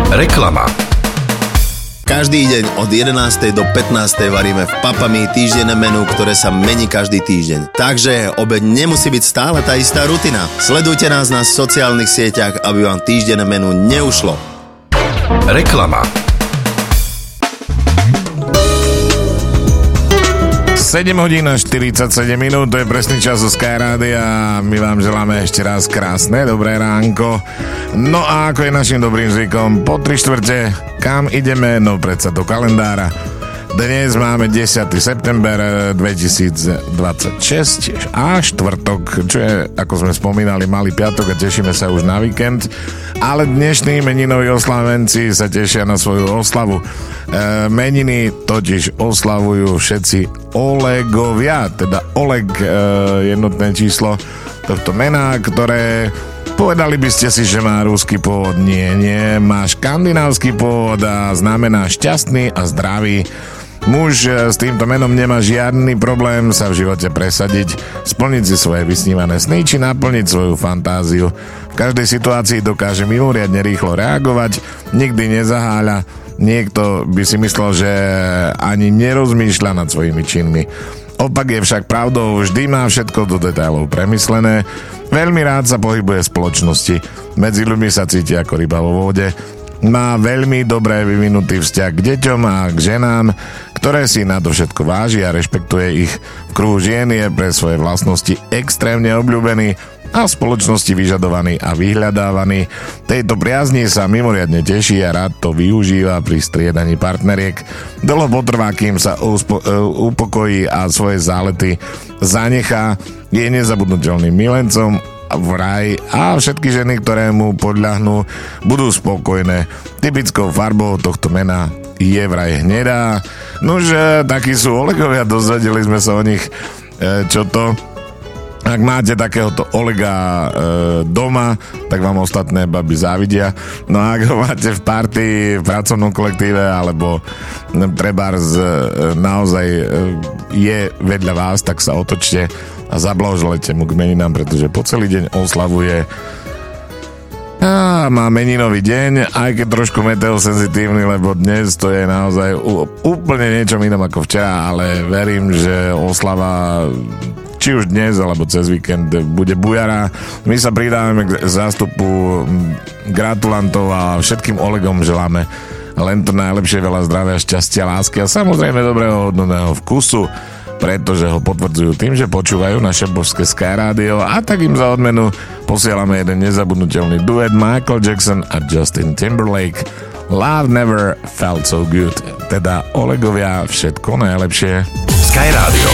Reklama. Každý deň od 11. do 15. varíme v Papami týždenné menu, ktoré sa mení každý týždeň. Takže obeď nemusí byť stále tá istá rutina. Sledujte nás na sociálnych sieťach, aby vám týždenné menu neušlo. Reklama. 7 hodín a 47 minút, to je presný čas zo Sky Rádia a my vám želáme ešte raz krásne, dobré ránko. No a ako je našim dobrým zvykom, po 3/4, kam ideme? No predsa do kalendára. Dnes máme 10. september 2026 a štvrtok, čo je, ako sme spomínali, malý piatok a tešíme sa už na víkend. Ale dnešní meninoví oslávenci sa tešia na svoju oslavu. Meniny totiž oslavujú všetci Olegovia, teda Oleg, jednotné číslo tohto mena, ktoré povedali by ste si, že má ruský pôvod. Nie, má škandinávsky pôvod a znamená šťastný a zdravý. Muž s týmto menom nemá žiadny problém sa v živote presadiť, splniť si svoje vysnívané sny či naplniť svoju fantáziu. V každej situácii dokáže mimoriadne rýchlo reagovať, nikdy nezaháľa. Niekto by si myslel, že ani nerozmýšľa nad svojimi činmi. Opak je však pravdou, vždy má všetko do detailov premyslené, veľmi rád sa pohybuje v spoločnosti, medzi ľuďmi sa cíti ako ryba vo vode, má veľmi dobre vyvinutý vzťah k deťom a k ženám, ktoré si nadovšetko váži a rešpektuje ich. V kruhu žien je pre svoje vlastnosti extrémne obľúbený a v spoločnosti vyžadovaný a vyhľadávaný. Tejto priazni sa mimoriadne teší a rád to využíva pri striedaní partneriek. Dlho potrvá, kým sa upokojí a svoje zálety zanechá. Je nezabudnutelným milencom vraj a všetky ženy, ktoré mu podľahnú, budú spokojné. Typickou farbou tohto mena je vraj hnedá. Nože, takí sú Olegovia, dozvedeli sme sa o nich, čo to. Ak máte takéhoto Olega doma, tak vám ostatné baby závidia. No a ak ho máte v party, v pracovnom kolektíve, alebo trebárs naozaj je vedľa vás, tak sa otočte a zablahoželajte mu k meninám, pretože po celý deň oslavuje má meninový deň, aj keď trošku meteosenzitívny, lebo dnes to je naozaj úplne niečo inom ako včera, ale verím, že oslava či už dnes, alebo cez víkend bude bujara. My sa pridávame k zástupu gratulantov a všetkým Olegom želáme len to najlepšie, veľa zdravia, šťastia, lásky a samozrejme dobrého hodnotného vkusu, pretože ho potvrdzujú tým, že počúvajú naše božské Sky Rádio a tak im za odmenu posielame jeden nezabudnutelný duet Michael Jackson a Justin Timberlake. Love never felt so good. Teda Olegovia, všetko najlepšie. Sky Rádio.